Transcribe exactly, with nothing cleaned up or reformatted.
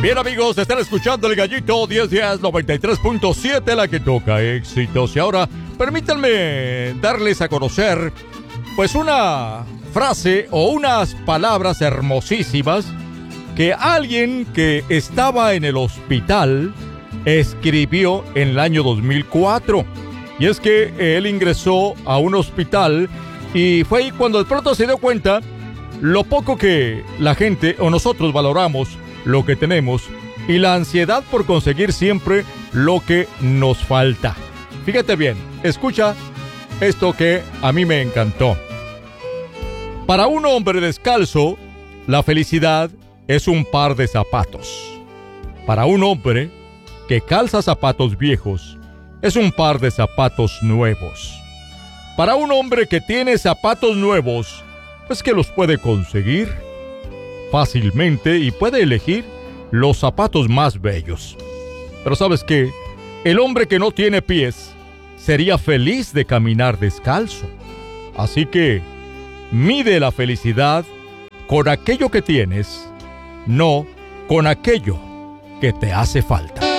Bien, amigos, están escuchando El Gallito diez diez noventa y tres punto siete, la que toca éxitos. Y ahora, permítanme darles a conocer, pues, una frase o unas palabras hermosísimas que alguien que estaba en el hospital escribió en el año dos mil cuatro. Y es que él ingresó a un hospital y fue ahí cuando de pronto se dio cuenta lo poco que la gente o nosotros valoramos lo que tenemos y la ansiedad por conseguir siempre lo que nos falta. Fíjate bien, escucha esto que a mí me encantó. Para un hombre descalzo, la felicidad es un par de zapatos. Para un hombre que calza zapatos viejos, es un par de zapatos nuevos. Para un hombre que tiene zapatos nuevos, es que los puede conseguir fácilmente y puede elegir los zapatos más bellos. Pero ¿sabes qué? El hombre que no tiene pies sería feliz de caminar descalzo. Así que mide la felicidad con aquello que tienes, no con aquello que te hace falta.